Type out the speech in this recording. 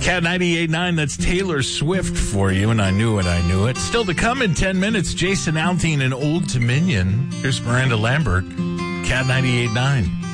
Cat 98.9, that's Taylor Swift for you, and I knew it. Still to come in 10 minutes, Jason Aldean and Old Dominion. Here's Miranda Lambert, Cat 98.9.